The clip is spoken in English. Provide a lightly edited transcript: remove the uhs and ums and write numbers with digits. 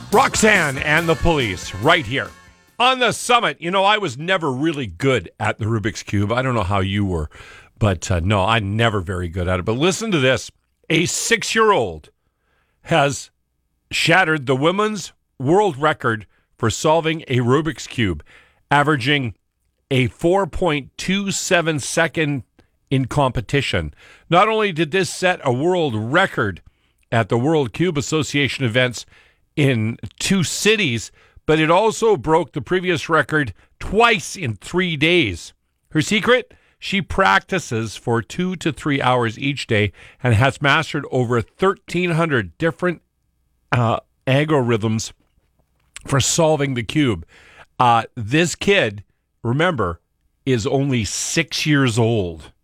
Roxanne and the Police, right here on the Summit. You know, I was never really good at the Rubik's Cube. I don't know how you were, but no, I'm never very good at it. But listen to this. A 6-year-old has shattered the women's world record for solving a Rubik's Cube, averaging a 4.27 second in competition. Not only did this set a world record at the World Cube Association events in 2 cities, but it also broke the previous record twice in 3 days. Her secret? She practices for 2 to 3 hours each day and has mastered over 1,300 different algorithms for solving the cube. This kid, remember, is only 6 years old.